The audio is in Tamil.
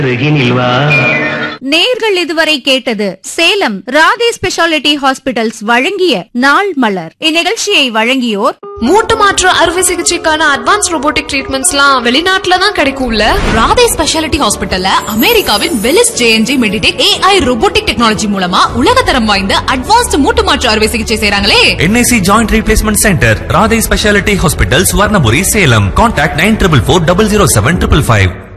நேர்கள் இதுவரை கேட்டது சேலம் ராதே ஸ்பெஷாலிட்டி ஹாஸ்பிடல்ஸ் வழங்கிய நாள் மலர். இந்நிகழ்ச்சியை வழங்கியோர் மூட்டு மாற்று அறுவை சிகிச்சைக்கான அட்வான்ஸ் ரோபோட்டிக் ட்ரீட்மெண்ட்ஸ்லாம் வெளிநாட்டுல தான் கிடைக்கும்ல. ராதே ஸ்பெஷாலிட்டி ஹாஸ்பிடல்ல அமெரிக்காவின் வெலிஸ் ஜேஎன்ஜி மெடிடெக் AI ரோபோட்டிக் டெக்னாலஜி மூலமா உலகத்தரம் வாய்ந்த அட்வான்ஸ்ட் மூட்டு மாற்று அறுவை சிகிச்சை செய்றாங்களே. NIC joint replacement centre Radhe speciality hospital Swarnapuri Salem. Contact 9444 007 555.